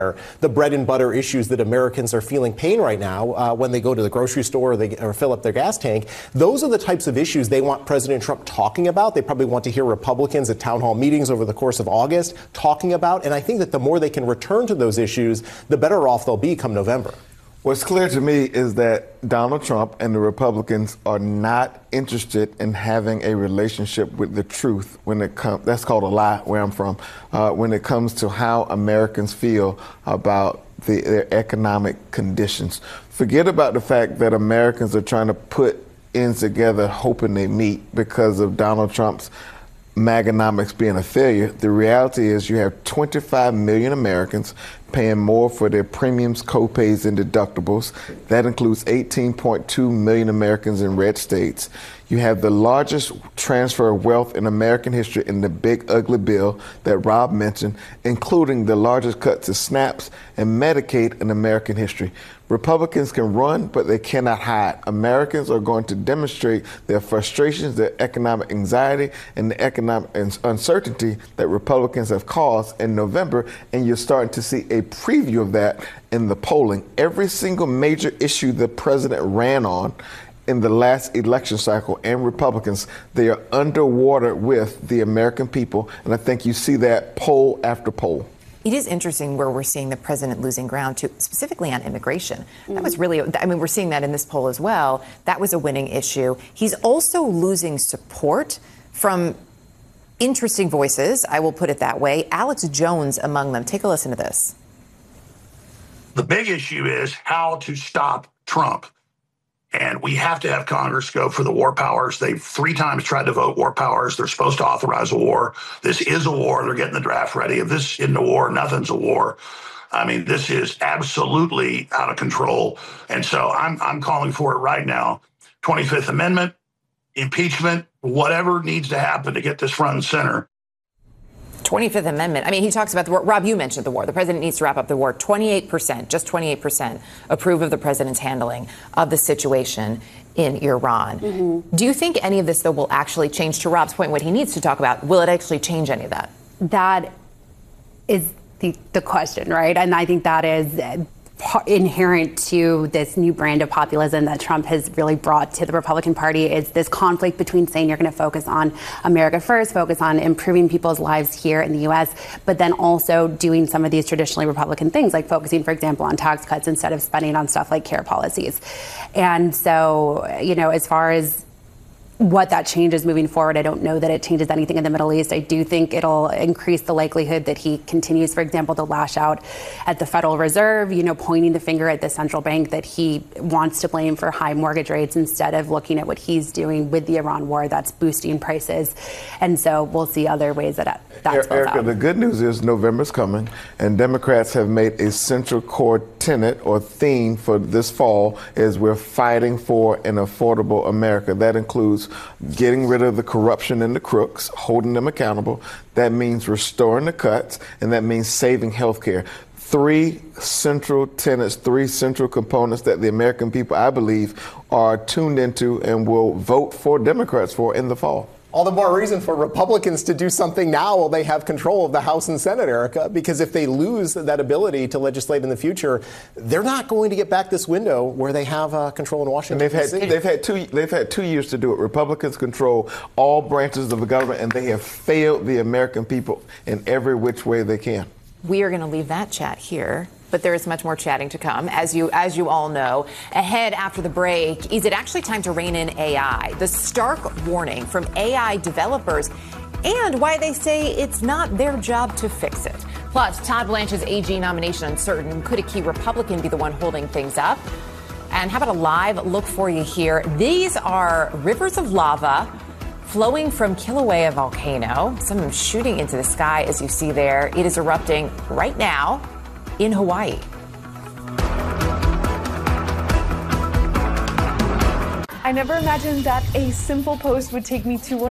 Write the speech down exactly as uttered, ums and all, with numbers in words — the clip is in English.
the bread and butter issues that Americans are feeling pain right now uh, when they go to the grocery store or they or fill up their gas tank. Those are the types of issues they want President Trump talking about. They probably want to hear Republicans at town hall meetings over the course of August talking about. And I think that the more they can return to those issues, the better off they'll be come November. What's clear to me is that Donald Trump and the Republicans are not interested in having a relationship with the truth when it comes, that's called a lie where I'm from, uh, when it comes to how Americans feel about the, their economic conditions. Forget about the fact that Americans are trying to put ends together hoping they meet because of Donald Trump's Maganomics being a failure. The reality is you have twenty-five million Americans paying more for their premiums, co-pays, and deductibles. That includes eighteen point two million Americans in red states. You have the largest transfer of wealth in American history in the big ugly bill that Rob mentioned, including the largest cut to SNAPs and Medicaid in American history. Republicans can run, but they cannot hide. Americans are going to demonstrate their frustrations, their economic anxiety, and the economic uncertainty that Republicans have caused in November, and you're starting to see a preview of that in the polling. Every single major issue the president ran on in the last election cycle, and Republicans, they are underwater with the American people, and I think you see that poll after poll. It is interesting where we're seeing the president losing ground, to specifically on immigration. That was really, I mean, we're seeing that in this poll as well. That was a winning issue. He's also losing support from interesting voices, I will put it that way. Alex Jones among them. Take a listen to this. The big issue is how to stop Trump. And we have to have Congress go for the war powers. They've three times tried to vote war powers. They're supposed to authorize a war. This is a war. They're getting the draft ready. If this isn't a war, nothing's a war. I mean, this is absolutely out of control. And so I'm I'm calling for it right now. twenty-fifth Amendment, impeachment, whatever needs to happen to get this front and center. twenty-fifth Amendment. I mean, he talks about the war. Rob, you mentioned the war. The president needs to wrap up the war. twenty-eight percent, just twenty-eight percent approve of the president's handling of the situation in Iran. Mm-hmm. Do you think any of this, though, will actually change, to Rob's point, what he needs to talk about? Will it actually change any of that? That is the, the question, right? And I think that is inherent to this new brand of populism that Trump has really brought to the Republican Party, is this conflict between saying you're going to focus on America first, focus on improving people's lives here in the U S, but then also doing some of these traditionally Republican things, like focusing, for example, on tax cuts instead of spending on stuff like care policies. And so, you know, as far as what that changes moving forward, I don't know that it changes anything in the Middle East. I do think it'll increase the likelihood that he continues, for example, to lash out at the Federal Reserve, you know, pointing the finger at the central bank that he wants to blame for high mortgage rates instead of looking at what he's doing with the Iran war that's boosting prices. And so we'll see other ways that that spells Erica, out. the good news is November's coming, and Democrats have made a central core tenet or theme for this fall is we're fighting for an affordable America. That includes getting rid of the corruption and the crooks, holding them accountable. That means restoring the cuts, and that means saving health care. Three central tenets, three central components that the American people, I believe, are tuned into and will vote for Democrats for in the fall. All the more reason for Republicans to do something now while they have control of the House and Senate, Erica, because if they lose that ability to legislate in the future, they're not going to get back this window where they have uh, control in Washington. And they've had they've had two they've had two years to do it. Republicans control all branches of the government, and they have failed the American people in every which way they can. We are going to leave that chat here, but there is much more chatting to come, as you as you all know. Ahead after the break, is it actually time to rein in A I? The stark warning from A I developers and why they say it's not their job to fix it. Plus, Todd Blanche's A G nomination uncertain. Could a key Republican be the one holding things up? And how about a live look for you here? These are rivers of lava flowing from Kilauea volcano. Some of them shooting into the sky, as you see there. It is erupting right now in Hawaii. I never imagined that a simple post would take me to one